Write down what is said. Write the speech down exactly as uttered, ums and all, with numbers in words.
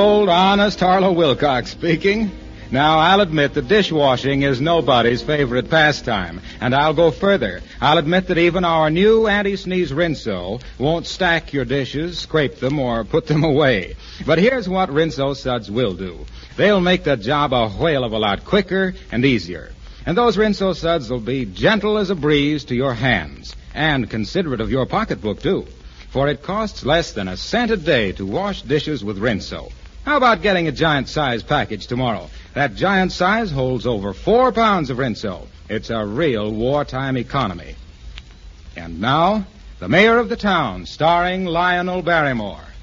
old honest Harlow Wilcox speaking. Now, I'll admit that dishwashing is nobody's favorite pastime, and I'll go further. I'll admit that even our new anti-sneeze Rinso won't stack your dishes, scrape them, or put them away. But here's what Rinso suds will do. They'll make the job a whale of a lot quicker and easier. And those Rinso suds will be gentle as a breeze to your hands, and considerate of your pocketbook, too. For it costs less than a cent a day to wash dishes with Rinso. How about getting a giant size package tomorrow? That giant size holds over four pounds of Rinso. It's a real wartime economy. And now, the mayor of the town, starring Lionel Barrymore.